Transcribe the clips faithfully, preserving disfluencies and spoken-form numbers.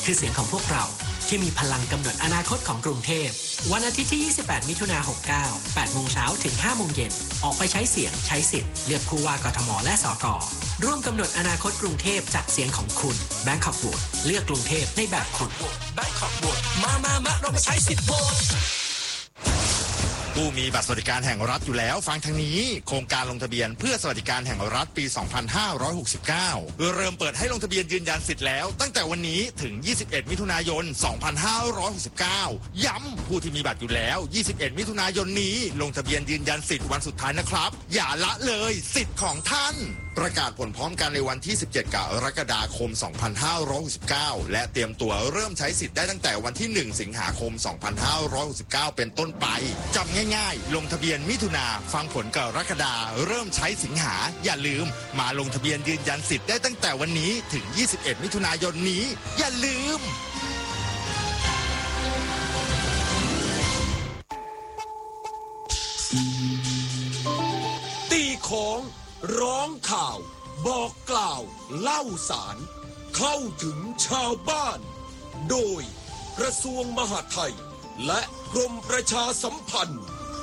คือเสียงของพวกเราที่มีพลังกำหนดอนาคตของกรุงเทพวันอาทิตย์ที่ยี่สิบแปดมิถุนายนหกเก้า แปดโมงเช้าถึงห้าโมงเย็นออกไปใช้เสียงใช้สิทธิ์เลือกผู้ว่ากทมและสกร่วมกำหนดอนาคตกรุงเทพจากเสียงของคุณ Bangkok Vote เลือกกรุงเทพในแบบคุณ Bangkok Vote มามามาเรามาใช้สิทธิ์โหวตผู้มีบัตรสวัสดิการแห่งรัฐอยู่แล้วฟังทางนี้โครงการลงทะเบียนเพื่อสวัสดิการแห่งรัฐปี สองพันห้าร้อยหกสิบเก้า เริ่มเปิดให้ลงทะเบียนยืนยันสิทธิ์แล้วตั้งแต่วันนี้ถึง ยี่สิบเอ็ดมิถุนายนสองพันห้าร้อยหกสิบเก้า ย้ำผู้ที่มีบัตรอยู่แล้ว ยี่สิบเอ็ดมิถุนายนนี้ลงทะเบียนยืนยันสิทธิ์วันสุดท้ายนะครับอย่าละเลยสิทธิ์ของท่านประกาศผลพร้อมกันในวันที่ สิบเจ็ด กรกฎาคม สองพันห้าร้อยหกสิบเก้า และเตรียมตัวเริ่มใช้สิทธิ์ได้ตั้งแต่วันที่ หนึ่ง สิงหาคม สองพันห้าร้อยหกสิบเก้า เป็นต้นไปจำง่ายๆลงทะเบียนมิถุนาฟังผลกรกฎาเริ่มใช้สิงหาอย่าลืมมาลงทะเบียนยืนยันสิทธิ์ได้ตั้งแต่วันนี้ถึง ยี่สิบเอ็ด มิถุนายนนี้อย่าลืมตีของร้องข่าวบอกกล่าวเล่าสารเข้าถึงชาวบ้านโดยกระทรวงมหาดไทยและกรมประชาสัมพันธ์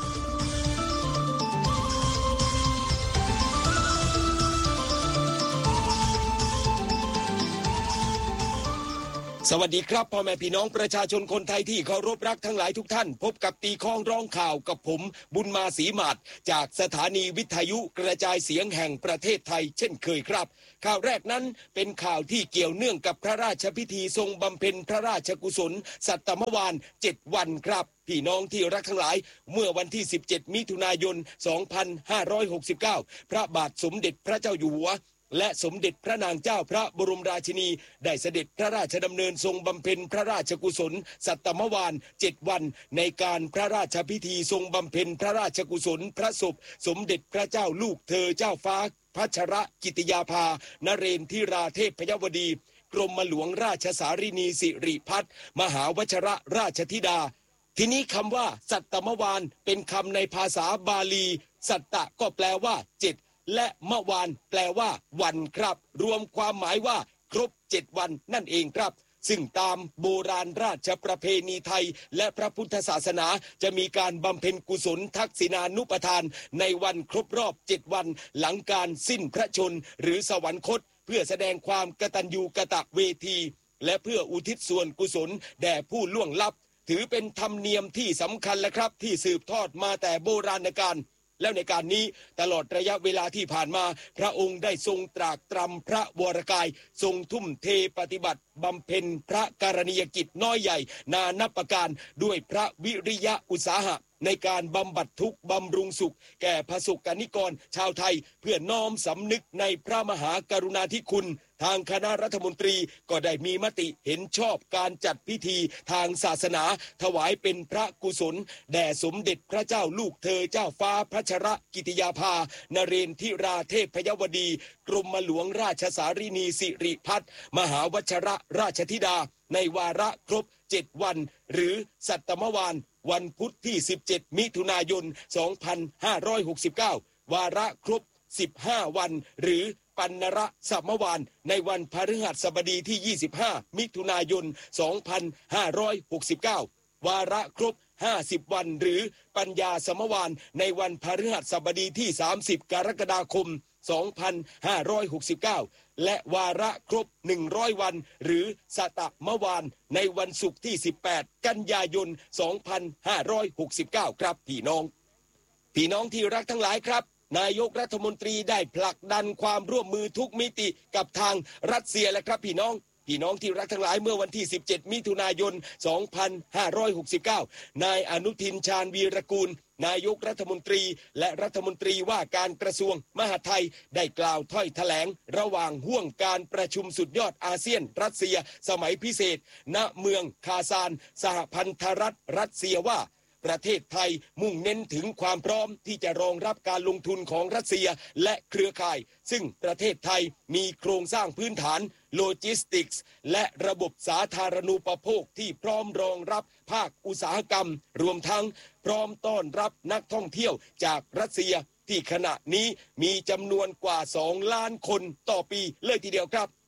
สวัสดีครับพ่อแม่พี่น้องประชาชนคนไทยที่เคารพรักทั้งหลายทุกท่านพบกับตีข้องร้องข่าวกับผมบุญมาศรีหมาดจากสถานีวิทยุกระจายเสียงแห่งประเทศไทยเช่นเคยครับข่าวแรกนั้นเป็นข่าวที่เกี่ยวเนื่องกับพระราชพิธีทรงบำเพ็ญพระราชกุศลสัตมวาฬเจ็ดวันครับพี่น้องที่รักทั้งหลายเมื่อวันที่สิบเจ็ดมิถุนายนสองพันห้าร้อยหกสิบเก้าพระบาทสมเด็จพระเจ้าอยู่หัวและสมเด็จพระนางเจ้าพระบรมราชินีได้เสด็จพระราชดำเนินทรงบำเพ็ญพระราชกุศลสัตมวาฬเจ็ดวันในการพระราชพิธีทรงบำเพ็ญพระราชกุศลพระศพสมเด็จพระเจ้าลูกเธอเจ้าฟ้าพัชรกิติยาภานเรนทิราเทพยวดีกรมหลวงราชสารินีสิริพัฒน์มหาวชรราชธิดาทีนี้คำว่าสัตมวาฬเป็นคำในภาษาบาลีสัตตะก็แปลว่าเจ็ดและมะวานแปลว่าวันครับรวมความหมายว่าครบเจ็ดวันนั่นเองครับซึ่งตามโบราณราชประเพณีไทยและพระพุทธศาสนาจะมีการบำเพ็ญกุศลทักษิณานุปทานในวันครบรอบเจ็ดวันหลังการสิ้นพระชนม์หรือสวรรคตเพื่อแสดงความกตัญญูกตเวทีและเพื่ออุทิศส่วนกุศลแด่ผู้ล่วงลับถือเป็นธรรมเนียมที่สำคัญและครับที่สืบทอดมาแต่โบราณกาลแล้วในการนี้ตลอดระยะเวลาที่ผ่านมาพระองค์ได้ทรงตรากตรำพระวรกายทรงทุ่มเทปฏิบัติบำเพ็ญพระกรณียกิจน้อยใหญ่นานับประการด้วยพระวิริยะอุตสาหะในการบำบัดทุกข์บำรุงสุขแก่พระสกนิกรชาวไทยเพื่อน้อมสำนึกในพระมหากรุณาธิคุณทางคณะรัฐมนตรีก็ได้มีมติเห็นชอบการจัดพิธีทางศาสนาถวายเป็นพระกุศลแด่สมเด็จพระเจ้าลูกเธอเจ้าฟ้าพัชรกิติยาภานเรนทิราเทพยวดีกรมหลวงราชสารินีสิริพัฒน์มหาวชรราชธิดาในวาระครบเจ็ดวันหรือสัตมวาฬวันพุธที่สิบเจ็ดมิถุนายนสองพันห้าร้อยหกสิบเก้าวาระครบสิบห้าวันหรือปัณณรสมวาฬในวันพฤหัสบดีที่ยี่สิบห้ามิถุนายนสองพันห้าร้อยหกสิบเก้าวาระครบห้าสิบวันหรือปัญญาสมวาฬในวันพฤหัสบดีที่สามสิบกรกฎาคมสองพันห้าร้อยหกสิบเก้าและวาระครบหนึ่งร้อยวันหรือสตมวาฬในวันศุกร์ที่สิบแปดกันยายนสองพันห้าร้อยหกสิบเก้าครับพี่น้องพี่น้องที่รักทั้งหลายครับนายกรัฐมนตรีได้ผลักดันความร่วมมือทุกมิติกับทางรัสเซียและครับพี่น้องพี่น้องที่รักทั้งหลายเมื่อวันที่สิบเจ็ดมิถุนายนสองพันห้าร้อยหกสิบเก้านายอนุทินชาญวีรกูลนายกรัฐมนตรีและรัฐมนตรีว่าการกระทรวงมหาดไทยได้กล่าวถ้อยแถลงระหว่างห่วงการประชุมสุดยอดอาเซียนรัสเซียสมัยพิเศษณเมืองคาซานสหพันธรัฐรัสเซียว่าประเทศไทยมุ่งเน้นถึงความพร้อมที่จะรองรับการลงทุนของรัสเซียและเครือข่ายซึ่งประเทศไทยมีโครงสร้างพื้นฐานโลจิสติกส์และระบบสาธารณูปโภคที่พร้อมรองรับภาคอุตสาหกรรมรวมทั้งพร้อมต้อนรับนักท่องเที่ยวจากรัสเซียที่ขณะนี้มีจำนวนกว่าสองล้านคนต่อปีเลยทีเดียวครับ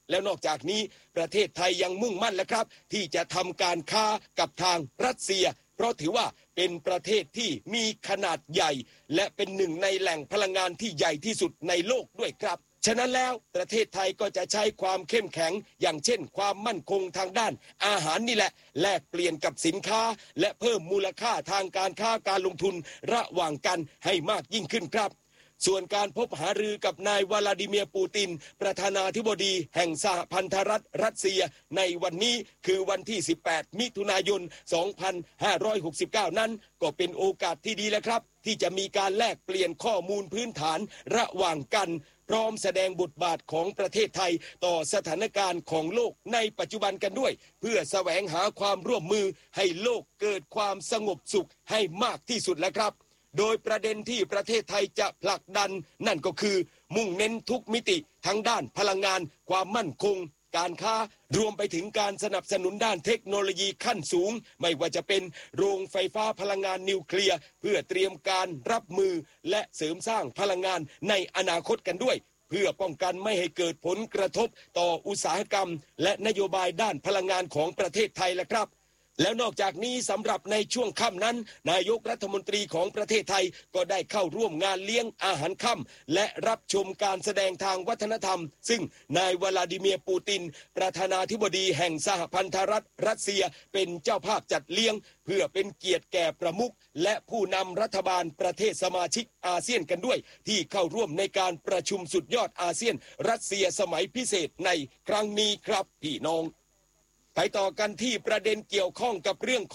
แล้วนอกจากนี้ประเทศไทยยังมุ่งมั่นแล้วครับที่จะทำการค้ากับทางรัสเซียเพราะถือว่าเป็นประเทศที่มีขนาดใหญ่และเป็นหนึ่งในแหล่งพลังงานที่ใหญ่ที่สุดในโลกด้วยครับฉะนั้นแล้วประเทศไทยก็จะใช้ความเข้มแข็งอย่างเช่นความมั่นคงทางด้านอาหารนี่แหละแลกเปลี่ยนกับสินค้าและเพิ่มมูลค่าทางการค้าการลงทุนระหว่างกันให้มากยิ่งขึ้นครับส่วนการพบหารือกับนายวลาดิเมียร์ปูตินประธานาธิบดีแห่งสหพันธรัฐรัสเซียในวันนี้คือวันที่สิบแปดมิถุนายนสองพันห้าร้อยหกสิบเก้านั้นก็เป็นโอกาสที่ดีแล้วครับที่จะมีการแลกเปลี่ยนข้อมูลพื้นฐานระหว่างกันพร้อมแสดงบทบาทของประเทศไทยต่อสถานการณ์ของโลกในปัจจุบันกันด้วยเพื่อแสวงหาความร่วมมือให้โลกเกิดความสงบสุขให้มากที่สุดแล้วครับโดยประเด็นที่ประเทศไทยจะผลักดันนั่นก็คือมุ่งเน้นทุกมิติทั้งด้านพลังงานความมั่นคงการค้ารวมไปถึงการสนับสนุนด้านเทคโนโลยีขั้นสูงไม่ว่าจะเป็นโรงไฟฟ้าพลังงานนิวเคลียร์เพื่อเตรียมการรับมือและเสริมสร้างพลังงานในอนาคตกันด้วยเพื่อป้องกันไม่ให้เกิดผลกระทบต่ออุตสาหกรรมและนโยบายด้านพลังงานของประเทศไทยและครับแล้วนอกจากนี้สำหรับในช่วงค่ำนั้นนายกรัฐมนตรีของประเทศไทยก็ได้เข้าร่วมงานเลี้ยงอาหารค่ำและรับชมการแสดงทางวัฒนธรรมซึ่งนายวลาดิเมียร์ปูตินประธานาธิบดีแห่งสหพันธรัฐรัสเซียเป็นเจ้าภาพจัดเลี้ยงเพื่อเป็นเกียรติแก่ประมุขและผู้นำรัฐบาลประเทศสมาชิกอาเซียนกันด้วยที่เข้าร่วมในการประชุมสุดยอดอาเซียนรัสเซียสมัยพิเศษในครั้งนี้ครับพี่น้องไปต่อกันที่ประเด็นเกี่ยวข้องกับเรื่อง